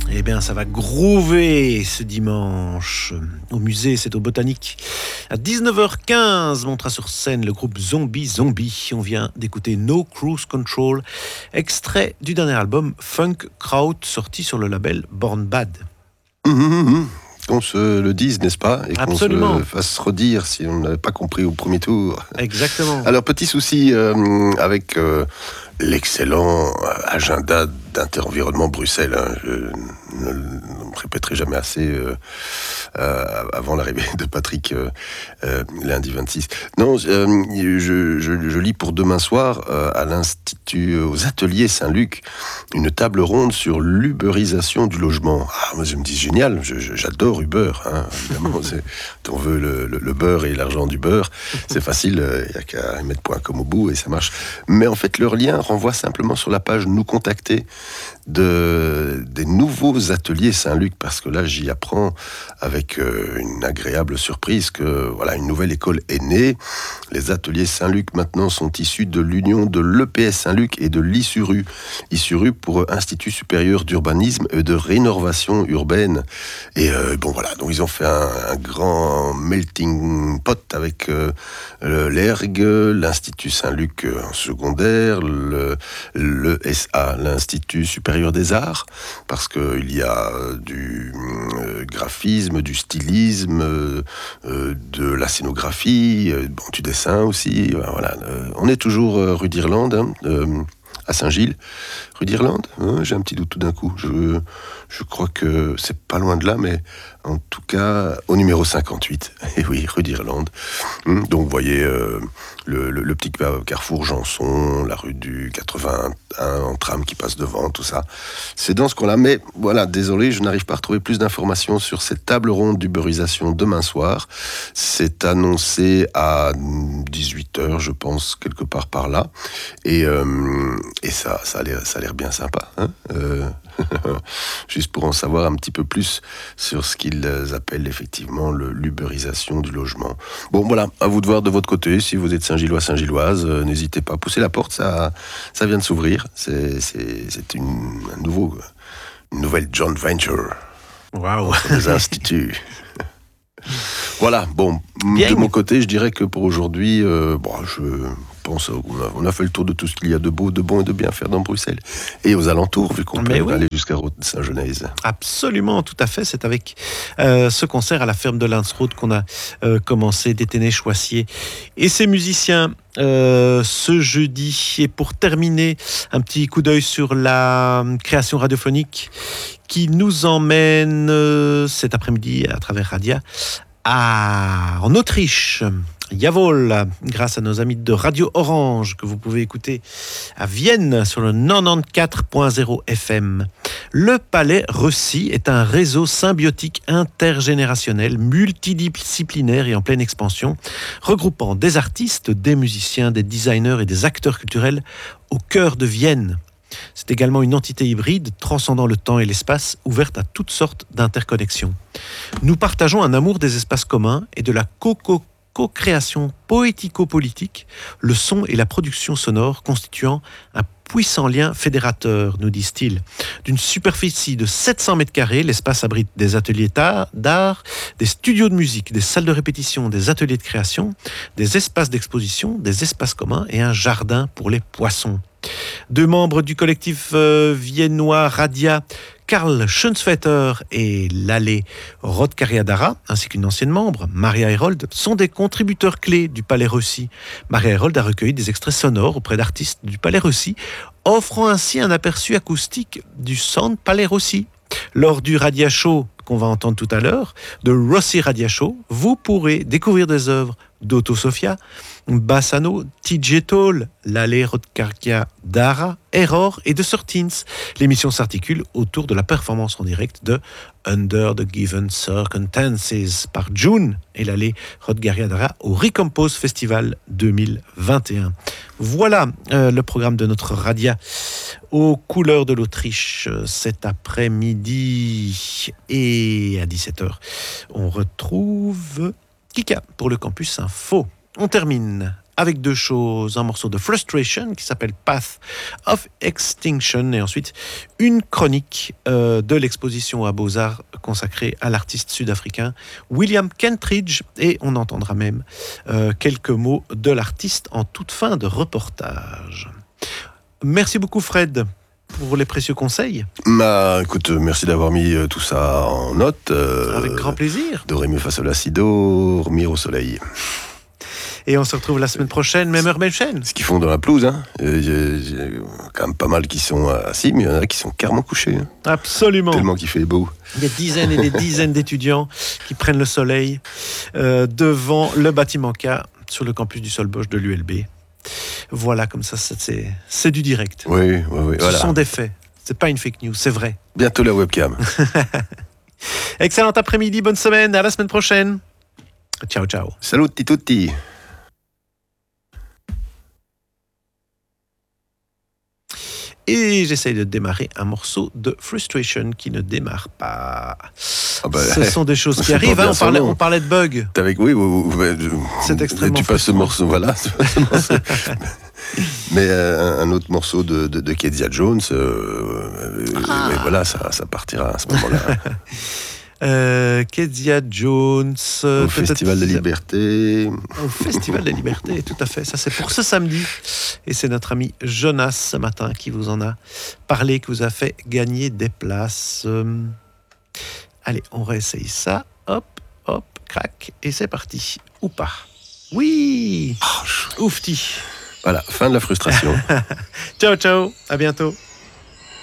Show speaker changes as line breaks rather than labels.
Eh bien, ça va groover ce dimanche au musée, c'est au Botanique. À 19h15, montera sur scène le groupe Zombie. On vient d'écouter No Cruise Control, extrait du dernier album Funk Kraut, sorti sur le label Born Bad.
Qu'on se le dise, n'est-ce pas ? Et
Absolument.
qu'on se fasse redire si on n'avait pas compris au premier tour.
Exactement.
Alors, petit souci avec l'excellent agenda d'Interenvironnement Bruxelles. Je ne le répéterai jamais assez avant l'arrivée de Patrick lundi 26. Non, je lis pour demain soir à l'Institut, aux Ateliers Saint-Luc, une table ronde sur l'uberisation du logement. Ah, moi je me dis génial, j'adore Uber, hein, évidemment. On veut le beurre et l'argent du beurre, c'est facile, il n'y a qu'à mettre .com au bout et ça marche. Mais en fait, leur lien renvoie simplement sur la page Nous contacter des nouveaux ateliers Saint-Luc, parce que là j'y apprends avec une agréable surprise que voilà, une nouvelle école est née. Les ateliers Saint-Luc maintenant sont issus de l'union de l'EPS Saint-Luc et de l'ISURU. ISURU pour Institut supérieur d'urbanisme et de rénovation urbaine. Et bon voilà, donc ils ont fait un grand melting pot avec l'ERG, l'Institut Saint-Luc en secondaire, le SA, l'Institut supérieur des arts, parce qu'il y a du graphisme, du stylisme, de la scénographie, du dessin aussi. Voilà. On est toujours rue d'Irlande, à Saint-Gilles. Rue d'Irlande, j'ai un petit doute tout d'un coup. Je crois que c'est pas loin de là, mais en tout cas au numéro 58. Et oui, rue d'Irlande. Donc vous voyez le petit carrefour Janson, la rue du 81 en tram qui passe devant, tout ça. C'est dans ce coin-là. Mais voilà, désolé, je n'arrive pas à retrouver plus d'informations sur cette table ronde d'uberisation demain soir. C'est annoncé à 18h, je pense, quelque part par là. Et ça a l'air bien sympa, hein, juste pour en savoir un petit peu plus sur ce qu'ils appellent effectivement l'uberisation du logement. Bon, voilà, à vous de voir de votre côté. Si vous êtes Saint-Gillois, Saint-Gilloise, n'hésitez pas à pousser la porte, ça vient de s'ouvrir. C'est une nouvelle joint venture.
Waouh.
Entre les instituts. Voilà, bon,
Bien.
De mon côté, je dirais que pour aujourd'hui, je pense on a fait le tour de tout ce qu'il y a de beau, de bon et de bien à faire dans Bruxelles et aux alentours, vu qu'on peut aller jusqu'à Saint-Genèse.
Absolument, tout à fait. C'est avec ce concert à la ferme de Landsroute qu'on a commencé d'éteigner Choissier et ses musiciens ce jeudi. Et pour terminer, un petit coup d'œil sur la création radiophonique qui nous emmène cet après-midi à travers Radia en Autriche. Jawohl, grâce à nos amis de Radio Orange, que vous pouvez écouter à Vienne sur le 94.0 FM. Le Palais Russie est un réseau symbiotique intergénérationnel, multidisciplinaire et en pleine expansion, regroupant des artistes, des musiciens, des designers et des acteurs culturels au cœur de Vienne. C'est également une entité hybride transcendant le temps et l'espace, ouverte à toutes sortes d'interconnexions. Nous partageons un amour des espaces communs et de la co-création poético-politique, le son et la production sonore constituant un puissant lien fédérateur, nous disent-ils. D'une superficie de 700 mètres carrés, l'espace abrite des ateliers d'art, des studios de musique, des salles de répétition, des ateliers de création, des espaces d'exposition, des espaces communs et un jardin pour les poissons. Deux membres du collectif viennois Radia, Karl Schönzvetter et Lale Rotkariadara, ainsi qu'une ancienne membre, Maria Herold, sont des contributeurs clés du Palais Russie. Maria Herold a recueilli des extraits sonores auprès d'artistes du Palais Russie, offrant ainsi un aperçu acoustique du Sound Palais Russie. Lors du Radia Show qu'on va entendre tout à l'heure, de Rossi Radia Show, vous pourrez découvrir des œuvres d'Otto Sofia, Bassano, TJ Toll, Lale Rotkariadara, Error et de Surteens. L'émission s'articule autour de la performance en direct de Under the Given Circumstances par June et Lale Rotkariadara au Recompose Festival 2021. Voilà le programme de notre Radia aux couleurs de l'Autriche cet après-midi. Et à 17h, on retrouve Kika pour le Campus Info. On termine avec deux choses. Un morceau de Frustration qui s'appelle Path of Extinction et ensuite une chronique de l'exposition à Beaux-Arts consacrée à l'artiste sud-africain William Kentridge et on entendra même quelques mots de l'artiste en toute fin de reportage. Merci beaucoup Fred pour les précieux conseils.
Écoute, merci d'avoir mis tout ça en note.
Avec grand plaisir.
Do, ré, mi, fa, sol, la, si, do, dormir au soleil.
Et on se retrouve la semaine prochaine, même heure, même chaîne.
Ce qu'ils font dans la pelouse, hein. J'ai quand même pas mal qui sont assis, mais il y en a qui sont carrément couchés. Hein.
Absolument.
Tellement qu'il fait beau.
Des dizaines et des dizaines d'étudiants qui prennent le soleil devant le bâtiment K sur le campus du Solbosch de l'ULB. Voilà, comme ça, c'est du direct.
Oui,
Ce sont des faits. C'est pas une fake news, c'est vrai.
Bientôt la webcam.
Excellent après-midi, bonne semaine, à la semaine prochaine. Ciao, ciao.
Saluti tutti.
Et j'essaye de démarrer un morceau de Frustration qui ne démarre pas. Ce sont des choses qui arrivent. Hein, on parlait de bugs. C'est extrêmement
tu passes ce morceau, voilà. Mais un autre morceau de Kezia Jones, mais voilà, ça partira à ce moment-là.
Kezia Jones
au Festival de la Liberté.
Au Festival de la Liberté, tout à fait. Ça, c'est pour ce samedi. Et c'est notre ami Jonas ce matin qui vous en a parlé, qui vous a fait gagner des places. Allez, on réessaye ça. Hop, hop, crac, et c'est parti. Ou pas. Oui. Oufti.
Voilà, fin de la frustration.
Ciao, ciao. À bientôt.